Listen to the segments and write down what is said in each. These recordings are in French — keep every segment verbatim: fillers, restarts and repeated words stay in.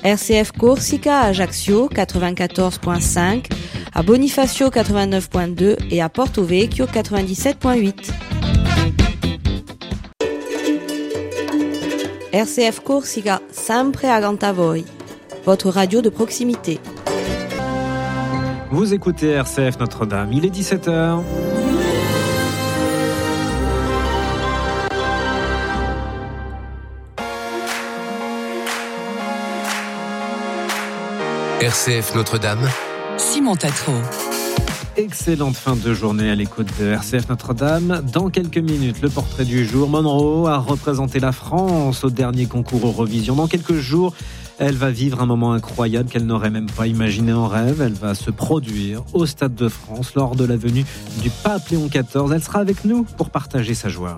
R C F Corsica à Ajaccio quatre-vingt-quatorze virgule cinq, à Bonifacio quatre-vingt-neuf virgule deux et à Porto Vecchio quatre-vingt-dix-sept virgule huit. R C F Corsica, sempre accanto a voi, votre radio de proximité. Vous écoutez R C F Notre-Dame, il est dix-sept heures. R C F Notre-Dame, Simon Tatro. Excellente fin de journée à l'écoute de R C F Notre-Dame. Dans quelques minutes, le portrait du jour. Monroe a représenté la France au dernier concours Eurovision. Dans quelques jours, elle va vivre un moment incroyable qu'elle n'aurait même pas imaginé en rêve. Elle va se produire au Stade de France lors de la venue du pape Léon quatorze. Elle sera avec nous pour partager sa joie.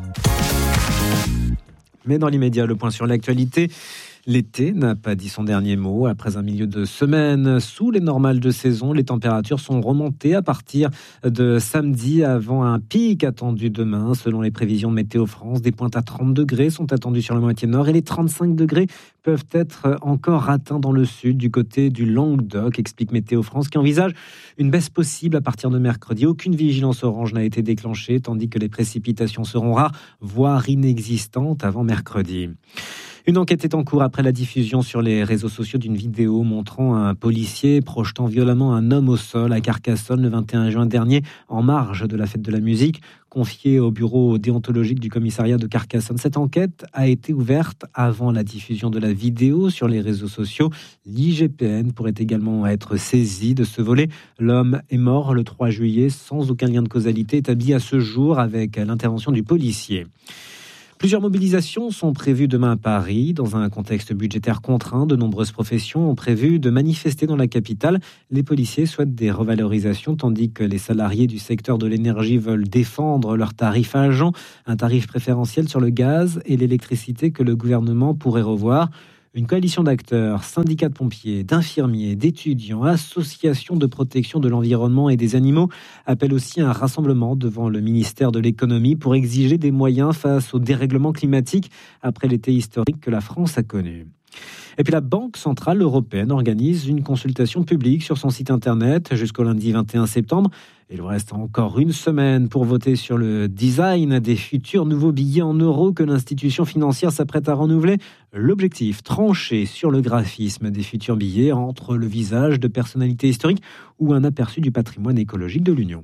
Mais dans l'immédiat, le point sur l'actualité. L'été n'a pas dit son dernier mot. Après un milieu de semaine sous les normales de saison, les températures sont remontées à partir de samedi avant un pic attendu demain. Selon les prévisions de Météo France, des pointes à trente degrés sont attendues sur la moitié nord et les trente-cinq degrés peuvent être encore atteints dans le sud, du côté du Languedoc, explique Météo France, qui envisage une baisse possible à partir de mercredi. Aucune vigilance orange n'a été déclenchée, tandis que les précipitations seront rares, voire inexistantes avant mercredi. Une enquête est en cours après la diffusion sur les réseaux sociaux d'une vidéo montrant un policier projetant violemment un homme au sol à Carcassonne le vingt et un juin dernier, en marge de la fête de la musique, confiée au bureau déontologique du commissariat de Carcassonne. Cette enquête a été ouverte avant la diffusion de la vidéo sur les réseaux sociaux. L'I G P N pourrait également être saisi de ce volet. L'homme est mort le trois juillet sans aucun lien de causalité établi à ce jour avec l'intervention du policier. Plusieurs mobilisations sont prévues demain à Paris. Dans un contexte budgétaire contraint, de nombreuses professions ont prévu de manifester dans la capitale. Les policiers souhaitent des revalorisations, tandis que les salariés du secteur de l'énergie veulent défendre leur tarif à agent, un tarif préférentiel sur le gaz et l'électricité que le gouvernement pourrait revoir. Une coalition d'acteurs, syndicats de pompiers, d'infirmiers, d'étudiants, associations de protection de l'environnement et des animaux appelle aussi à un rassemblement devant le ministère de l'économie pour exiger des moyens face au dérèglement climatique après l'été historique que la France a connu. Et puis la Banque Centrale Européenne organise une consultation publique sur son site internet jusqu'au lundi vingt et un septembre. Il vous reste encore une semaine pour voter sur le design des futurs nouveaux billets en euros que l'institution financière s'apprête à renouveler. L'objectif, trancher sur le graphisme des futurs billets entre le visage de personnalités historiques ou un aperçu du patrimoine écologique de l'Union.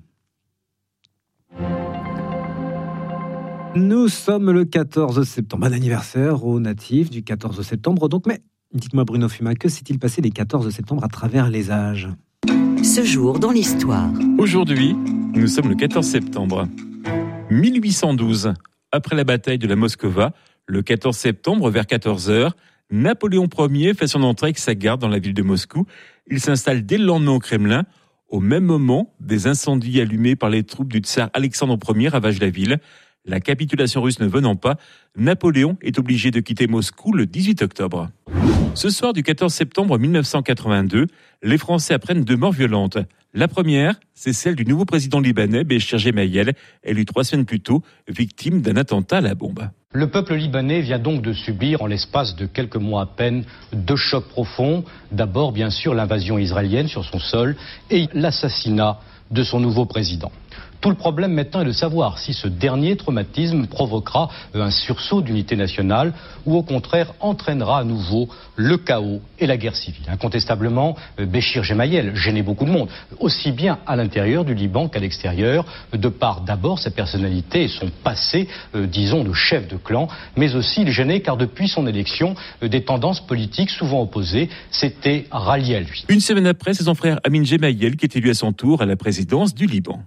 Nous sommes le quatorze septembre, bon anniversaire aux natifs du quatorze septembre. Donc, mais dites-moi Bruno Fuma, que s'est-il passé les quatorze septembre à travers les âges ? Ce jour dans l'histoire. Aujourd'hui, nous sommes le quatorze septembre. mille huit cent douze, après la bataille de la Moskova, le quatorze septembre vers quatorze heures, Napoléon Ier fait son entrée avec sa garde dans la ville de Moscou. Il s'installe dès le lendemain au Kremlin. Au même moment, des incendies allumés par les troupes du tsar Alexandre Ier ravagent la ville. La capitulation russe ne venant pas, Napoléon est obligé de quitter Moscou le dix-huit octobre. Ce soir du quatorze septembre mille neuf cent quatre-vingt-deux, les Français apprennent deux morts violentes. La première, c'est celle du nouveau président libanais, Béchir Gemayel, élu trois semaines plus tôt, victime d'un attentat à la bombe. Le peuple libanais vient donc de subir, en l'espace de quelques mois à peine, deux chocs profonds. D'abord, bien sûr, l'invasion israélienne sur son sol et l'assassinat de son nouveau président. Tout le problème maintenant est de savoir si ce dernier traumatisme provoquera un sursaut d'unité nationale ou au contraire entraînera à nouveau le chaos et la guerre civile. Incontestablement, Béchir Gemayel gênait beaucoup de monde, aussi bien à l'intérieur du Liban qu'à l'extérieur, de par d'abord sa personnalité et son passé, euh, disons, de chef de clan, mais aussi il gênait car depuis son élection, euh, des tendances politiques souvent opposées s'étaient ralliées à lui. Une semaine après, c'est son frère Amin Gemayel qui est élu à son tour à la présidence du Liban.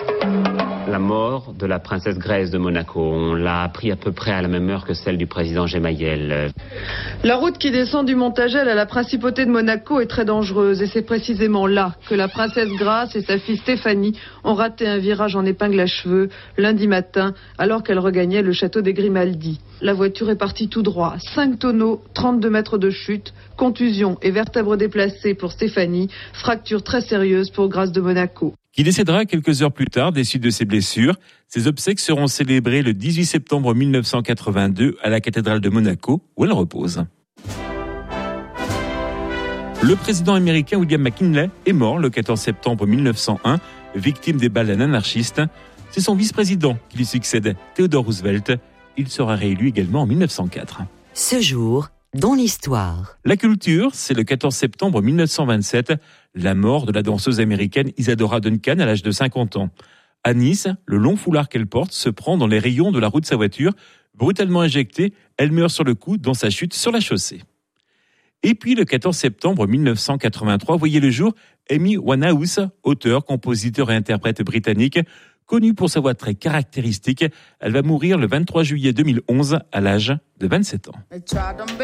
La mort de la princesse Grèce de Monaco, on l'a appris à peu près à la même heure que celle du président Gemayel. La route qui descend du Montagel à la principauté de Monaco est très dangereuse et c'est précisément là que la princesse Grace et sa fille Stéphanie ont raté un virage en épingle à cheveux lundi matin alors qu'elles regagnaient le château des Grimaldi. La voiture est partie tout droit, cinq tonneaux, trente-deux mètres de chute, contusion et vertèbres déplacées pour Stéphanie, fracture très sérieuse pour Grace de Monaco. Qui décédera quelques heures plus tard des suites de ses blessures. Ses obsèques seront célébrées le dix-huit septembre mille neuf cent quatre-vingt-deux à la cathédrale de Monaco, où elle repose. Le président américain William McKinley est mort le quatorze septembre mille neuf cent un, victime des balles d'un anarchiste. C'est son vice-président qui lui succède, Theodore Roosevelt. Il sera réélu également en mille neuf cent quatre. Ce jour, dans l'histoire. La culture, c'est le quatorze septembre mille neuf cent vingt-sept, la mort de la danseuse américaine Isadora Duncan à l'âge de cinquante ans. À Nice, le long foulard qu'elle porte se prend dans les rayons de la roue de sa voiture. Brutalement injectée, elle meurt sur le coup dans sa chute sur la chaussée. Et puis le quatorze septembre mille neuf cent quatre-vingt-trois, voyait le jour Amy Winehouse, auteur, compositeur et interprète britannique, connue pour sa voix très caractéristique. Elle va mourir le vingt-trois juillet deux mille onze à l'âge de vingt-sept ans.